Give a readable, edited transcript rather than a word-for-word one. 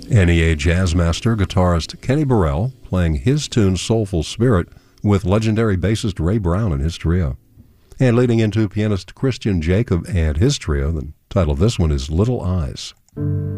NEA jazz master guitarist Kenny Burrell playing his tune Soulful Spirit with legendary bassist Ray Brown and his trio. And leading into pianist Christian Jacob and his trio, the title of this one is Little Eyes.